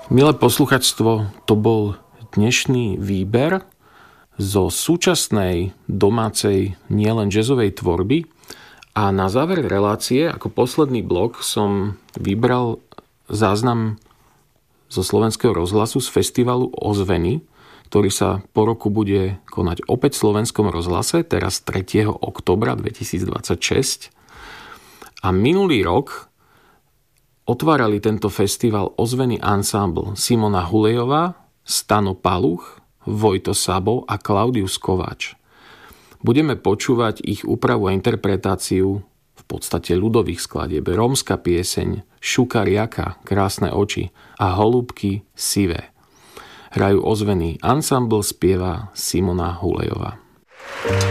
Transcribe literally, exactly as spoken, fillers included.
Milé posluchačstvo, to bol dnešný výber zo súčasnej domácej nielen jazzovej tvorby a na záver relácie ako posledný blok som vybral záznam zo Slovenského rozhlasu z festivalu Ozveny, ktorý sa po roku bude konať opäť v Slovenskom rozhlase, teraz tretieho októbra dvetisícdvadsaťšesť. A minulý rok otvárali tento festival Ozvený ensemble Simona Hulejová, Stano Paluch, Vojto Sabo a Klaudius Kováč. Budeme počúvať ich úpravu a interpretáciu v podstate ľudových skladieb. Rómska pieseň, Šuka riaka, Krásne oči a Holúbky sivé. Hrajú Ozvený ensemble, spieva Simona Hulejová.